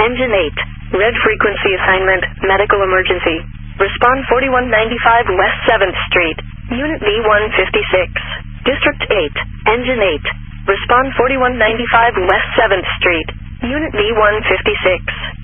Engine 8. Red frequency assignment, medical emergency. Respond 4195 West 7th Street, Unit B156. District 8. Engine 8. Respond 4195 West 7th Street, Unit B156.